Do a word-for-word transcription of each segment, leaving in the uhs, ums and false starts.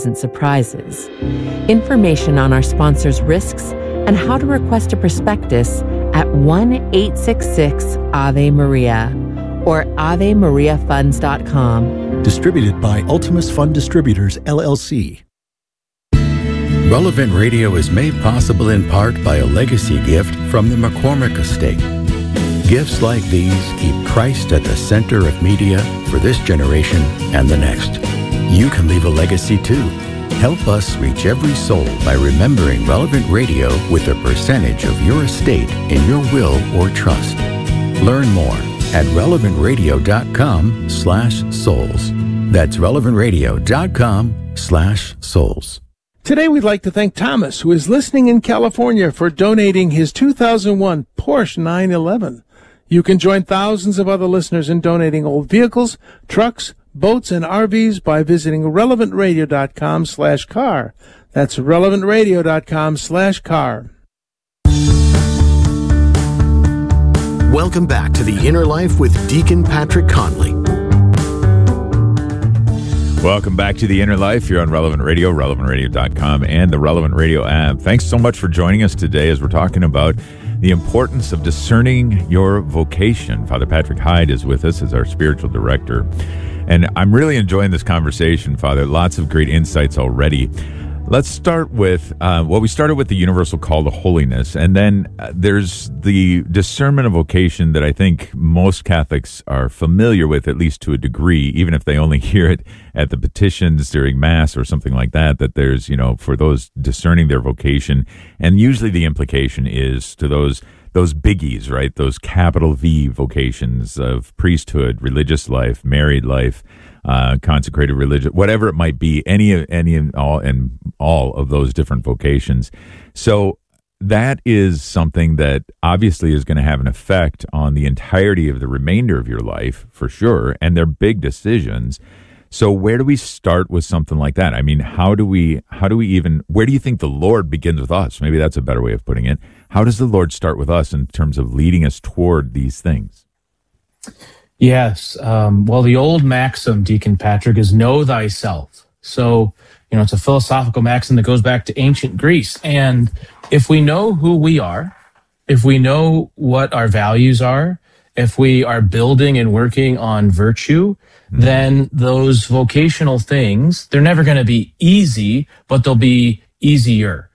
unpleasant surprises. Information on our sponsors' risks and how to request a prospectus at one eight six six Ave Maria or ave maria funds dot com. Distributed by Ultimus Fund Distributors, L L C. Relevant Radio is made possible in part by a legacy gift from the McCormick Estate. Gifts like these keep Christ at the center of media for this generation and the next. You can leave a legacy too. Help us reach every soul by remembering Relevant Radio with a percentage of your estate in your will or trust. Learn more at relevant radio dot com slash souls. That's relevant radio dot com slash souls. Today we'd like to thank Thomas, who is listening in California, for donating his two thousand one Porsche nine eleven. You can join thousands of other listeners in donating old vehicles, trucks, boats, and R Vs by visiting relevant radio dot com slash car. That's relevant radio dot com slash car. Welcome back to The Inner Life with Deacon Patrick Conley. Welcome back to The Inner Life. You're on Relevant Radio, relevant radio dot com, and the Relevant Radio app. Thanks so much for joining us today as we're talking about the importance of discerning your vocation. Father Patrick Hyde is with us as our spiritual director. And I'm really enjoying this conversation, Father. Lots of great insights already. Let's start with, uh, well, we started with the universal call to holiness, and then uh, there's the discernment of vocation that I think most Catholics are familiar with, at least to a degree, even if they only hear it at the petitions during Mass or something like that, that there's, you know, for those discerning their vocation. And usually the implication is to those those biggies, right? Those capital V vocations of priesthood, religious life, married life, uh, consecrated religion, whatever it might be, any, any and all, and all of those different vocations. So that is something that obviously is going to have an effect on the entirety of the remainder of your life, for sure. And they're big decisions. So where do we start with something like that? I mean, how do we, how do we even, where do you think the Lord begins with us? Maybe that's a better way of putting it. How does the Lord start with us in terms of leading us toward these things? Yes. Um, well, the old maxim, Deacon Patrick, is know thyself. So, you know, it's a philosophical maxim that goes back to ancient Greece. And if we know who we are, if we know what our values are, if we are building and working on virtue, mm-hmm. then those vocational things, they're never going to be easy, but they'll be easier.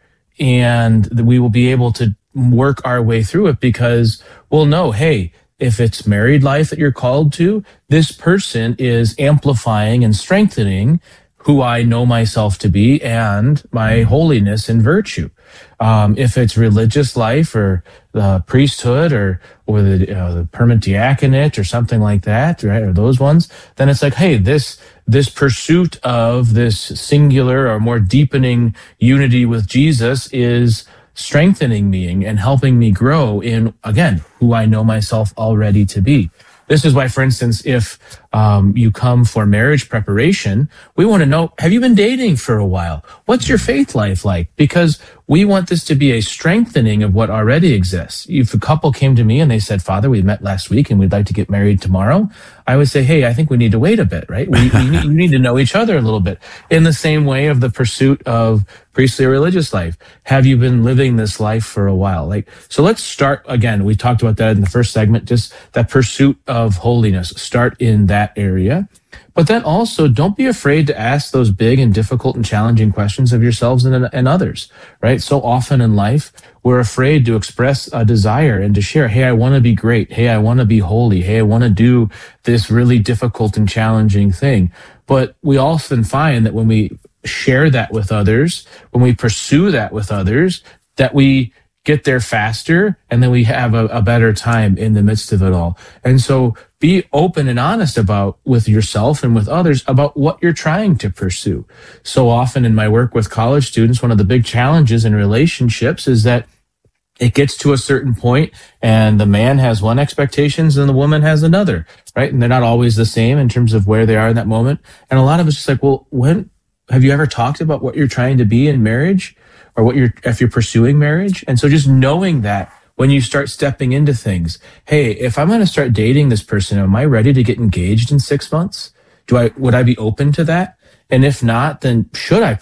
And we will be able to work our way through it because we'll know, hey, if it's married life that you're called to, this person is amplifying and strengthening who I know myself to be and my holiness and virtue. Um, if it's religious life or the priesthood or or the, uh, the permanent diaconate or something like that, right, or those ones, then it's like, hey, this this pursuit of this singular or more deepening unity with Jesus is strengthening me and helping me grow in, again, who I know myself already to be. This is why, for instance, if um, you come for marriage preparation, we want to know, have you been dating for a while? What's your faith life like? Because we want this to be a strengthening of what already exists. If a couple came to me and they said, Father, we met last week and we'd like to get married tomorrow, I would say, hey, I think we need to wait a bit, right? We, we, need, we need to know each other a little bit. In the same way of the pursuit of priestly or religious life. Have you been living this life for a while? Like, so let's start again. We talked about that in the first segment, just that pursuit of holiness. Start in that area. But then also don't be afraid to ask those big and difficult and challenging questions of yourselves and, and others, right? So often in life, we're afraid to express a desire and to share, hey, I want to be great. Hey, I want to be holy. Hey, I want to do this really difficult and challenging thing. But we often find that when we share that with others, when we pursue that with others, that we get there faster and then we have a, a better time in the midst of it all. And so be open and honest about with yourself and with others about what you're trying to pursue. So often in my work with college students, one of the big challenges in relationships is that it gets to a certain point and the man has one expectations and the woman has another, right? And they're not always the same in terms of where they are in that moment. And a lot of it's just like, well, when have you ever talked about what you're trying to be in marriage or what you're, if you're pursuing marriage? And so just knowing that when you start stepping into things, hey, if I'm going to start dating this person, am I ready to get engaged in six months? Do I, would I be open to that? And if not, then should I